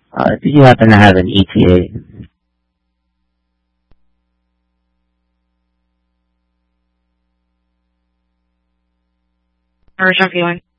Did you happen to have an ETA? Original viewing.